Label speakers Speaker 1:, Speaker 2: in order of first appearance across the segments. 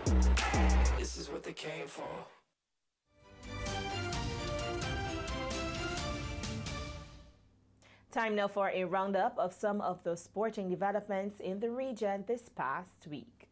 Speaker 1: This is what they came for.
Speaker 2: Time now for a roundup of some of the sporting developments in the region this past week.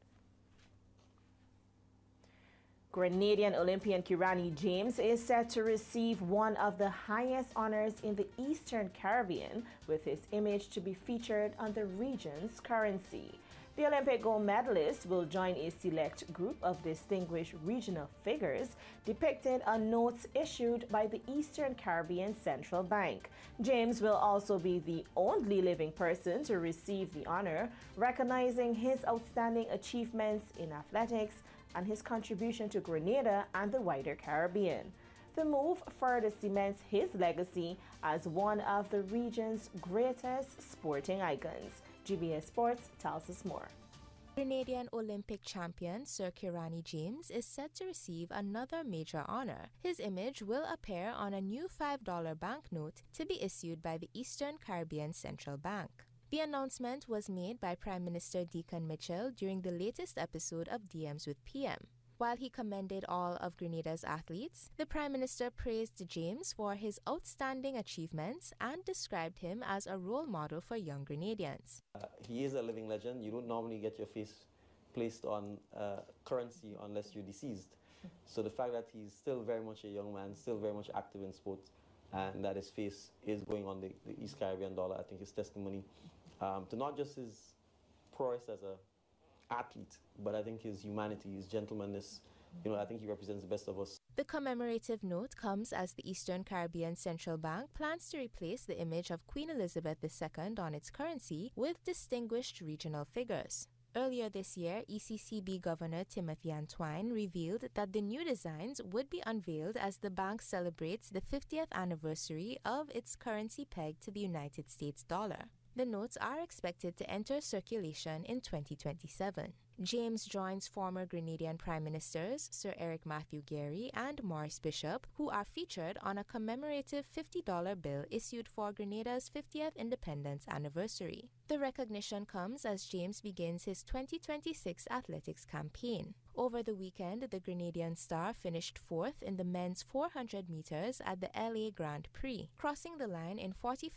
Speaker 2: Grenadian Olympian Kirani James is set to receive one of the highest honors in the Eastern Caribbean, with his image to be featured on the region's currency. The Olympic gold medalist will join a select group of distinguished regional figures depicted on notes issued by the Eastern Caribbean Central Bank. James will also be the only living person to receive the honor, recognizing his outstanding achievements in athletics and his contribution to Grenada and the wider Caribbean. The move further cements his legacy as one of the region's greatest sporting icons. GBS Sports tells us more.
Speaker 3: Grenadian Olympic champion Sir Kirani James is set to receive another major honor. His image will appear on a new $5 banknote to be issued by the Eastern Caribbean Central Bank. The announcement was made by Prime Minister Deacon Mitchell during the latest episode of DMs with PM. While he commended all of Grenada's athletes, the Prime Minister praised James for his outstanding achievements and described him as a role model for young Grenadians.
Speaker 4: He is a living legend. You don't normally get your face placed on currency unless you're deceased. So the fact that he's still very much a young man, still very much active in sports, and that his face is going on the East Caribbean dollar, I think is testimony to not just his prowess as a athlete, but I think his humanity, his gentlemanness, I think he represents the best of us.
Speaker 3: The commemorative note comes as the Eastern Caribbean Central Bank plans to replace the image of Queen Elizabeth II on its currency with distinguished regional figures. Earlier this year, ECCB Governor Timothy Antoine revealed that the new designs would be unveiled as the bank celebrates the 50th anniversary of its currency pegged to the United States dollar. The notes are expected to enter circulation in 2027. James joins former Grenadian Prime Ministers Sir Eric Matthew Gerry and Maurice Bishop, who are featured on a commemorative $50 bill issued for Grenada's 50th independence anniversary. The recognition comes as James begins his 2026 athletics campaign. Over the weekend, the Grenadian star finished fourth in the men's 400 meters at the LA Grand Prix, crossing the line in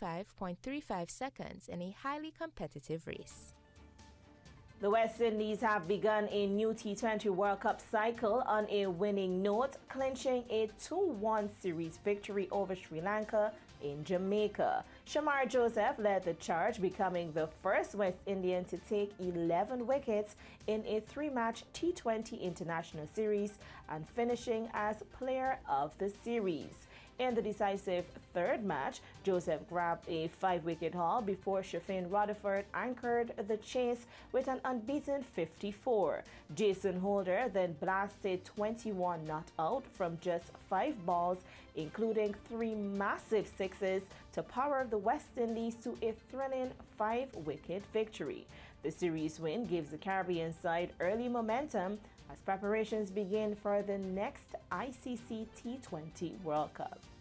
Speaker 3: 45.35 seconds in a highly competitive race.
Speaker 2: The West Indies have begun a new T20 World Cup cycle on a winning note, clinching a 2-1 series victory over Sri Lanka in Jamaica. Shamar Joseph led the charge, becoming the first West Indian to take 11 wickets in a 3-match T20 international series and finishing as player of the series. In the decisive third match, Joseph grabbed a 5-wicket haul before Shafin Rutherford anchored the chase with an unbeaten 54. Jason Holder then blasted 21 not out from just 5 balls, including 3 massive sixes, to power the West Indies to a thrilling 5-wicket victory. The series win gives the Caribbean side early momentum as preparations begin for the next ICC T20 World Cup.